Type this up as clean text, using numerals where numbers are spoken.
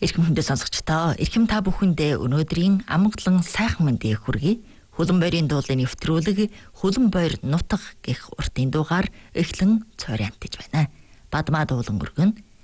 Эрхэм хүндээ сонсогчдоо, эрхэм та бүхэндээ өнөөдрийн амгалан сайхан мэндийг хүргэе. Хөлөн бойрын дуулын нэвтрүүлэг Хөлөн бойр нутаг гэх уртын дуугаар эхлэн цорьяантж байна. Бадмаа дуулан өргөн